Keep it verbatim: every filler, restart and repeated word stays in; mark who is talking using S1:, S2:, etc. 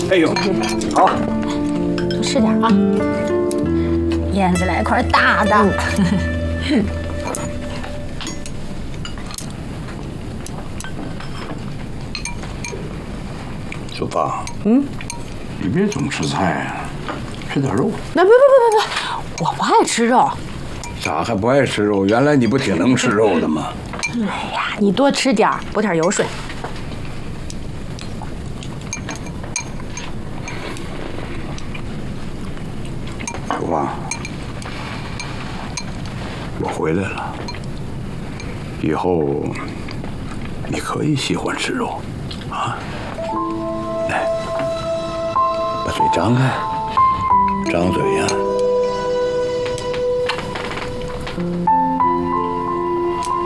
S1: 哎呦，好，
S2: 多吃点啊。燕子来块大的。
S1: 小芳，嗯，你别总吃菜啊，吃点肉。
S2: 那不不不不不，我不爱吃肉。
S1: 咋还不爱吃肉？原来你不挺能吃肉的吗？
S2: 哎呀，你多吃点，补点油水。
S1: 小芳，我回来了，以后你可以喜欢吃肉，啊。来，把嘴张开，张嘴呀、啊。